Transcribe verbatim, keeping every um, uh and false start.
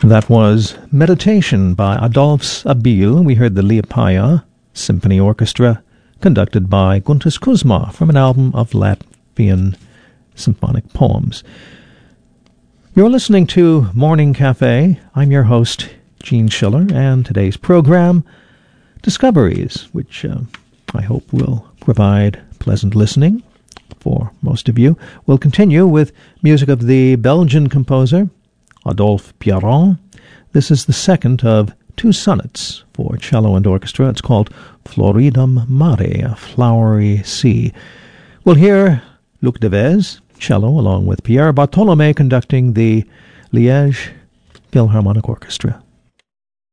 That was Meditation by Adolphus Abil. We heard the Liepaja Symphony Orchestra, conducted by Guntis Kuzma, from an album of Latvian symphonic poems. You're listening to Morning Cafe. I'm your host, Gene Schiller, and today's program, Discoveries, which uh, I hope will provide pleasant listening for most of you. We'll continue with music of the Belgian composer Adolphe Pierron. This is the second of two sonnets for cello and orchestra. It's called Floridum Mare, a flowery sea. We'll hear Luc Devez, cello, along with Pierre Bartholomé conducting the Liège Philharmonic Orchestra.